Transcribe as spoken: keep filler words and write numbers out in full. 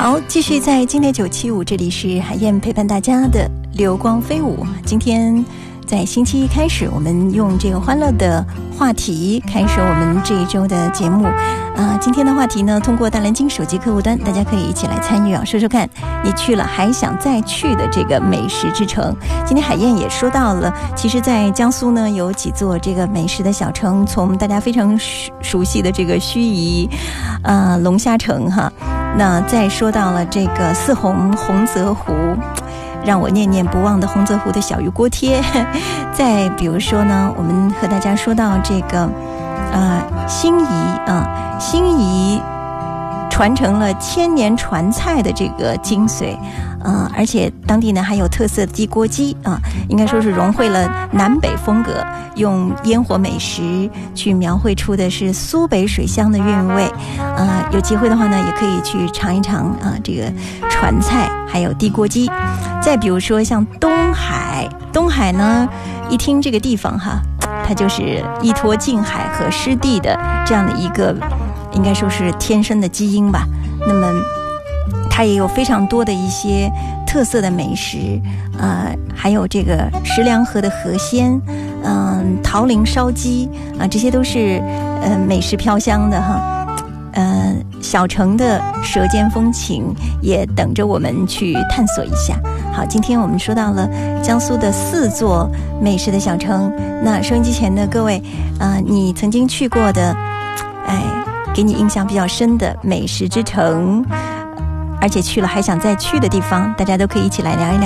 好，继续在今天九七五，这里是海燕陪伴大家的流光飞舞。今天在星期一开始，我们用这个欢乐的话题开始我们这一周的节目。啊，今天的话题呢，通过大蓝鲸手机客户端，大家可以一起来参与啊，说说看你去了还想再去的这个美食之城。今天海燕也说到了，其实在江苏呢有几座这个美食的小城，从大家非常熟悉的这个盱眙啊龙虾城哈，那再说到了这个泗洪洪泽湖，让我念念不忘的洪泽湖的小鱼锅贴。再比如说呢，我们和大家说到这个呃盱眙啊，盱眙传承了千年传菜的这个精髓。呃，而且当地呢还有特色的地锅鸡啊，应该说是融汇了南北风格，用烟火美食去描绘出的是苏北水乡的韵味。呃，有机会的话呢，也可以去尝一尝啊，这个传菜还有地锅鸡。再比如说像东海，东海呢，一听这个地方哈，它就是依托近海和湿地的这样的一个，应该说是天生的基因吧。那么它也有非常多的一些特色的美食，呃，还有这个石梁河的河鲜，嗯、呃，桃林烧鸡啊、呃，这些都是呃美食飘香的哈。呃，小城的舌尖风情也等着我们去探索一下。好，今天我们说到了江苏的四座美食的小城，那收音机前的各位，呃，你曾经去过的，哎，给你印象比较深的美食之城，而且去了还想再去的地方，大家都可以一起来聊一聊。